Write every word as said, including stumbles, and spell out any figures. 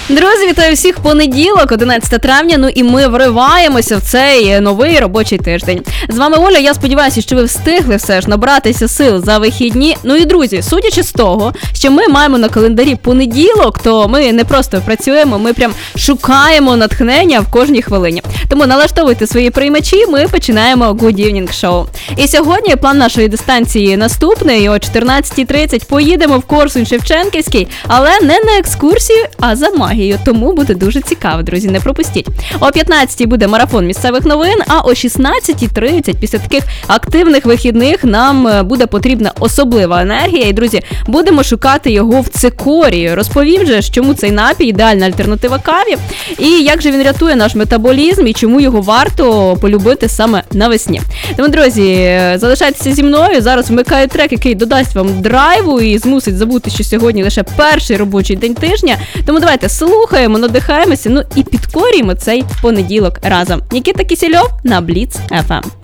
Друзі, вітаю всіх, понеділок, одинадцяте травня, ну і ми вриваємося в цей новий робочий тиждень. З вами Оля, я сподіваюся, що ви встигли все ж набратися сил за вихідні. Ну і друзі, судячи з того, що ми маємо на календарі понеділок, то ми не просто працюємо, ми прям шукаємо натхнення в кожній хвилині. Тому налаштовуйте свої приймачі, ми починаємо Good Evening Show. І сьогодні план нашої дистанції наступний, о чотирнадцятій тридцять поїдемо в Корсунь-Шевченківський, але не на екскурсію, а за магію, тому буде дуже цікаво, друзі, не пропустіть. О п'ятнадцятій буде марафон місцевих новин, а о шістнадцятій тридцять після таких активних вихідних нам буде потрібна особлива енергія. І, друзі, будемо шукати його в цикорії. Розповім же, чому цей напій ідеальна альтернатива каві, і як же він рятує наш метаболізм, і чому його варто полюбити саме навесні. Тому, друзі, залишайтеся зі мною, зараз вмикаю трек, який додасть вам драйву і змусить забути, що сьогодні лише перший робочий день тижня. Тому давайте слухаємо, надихаємося, ну і підкорюємо цей понеділок разом. Нікіта Кісельов на Бліц еф ем.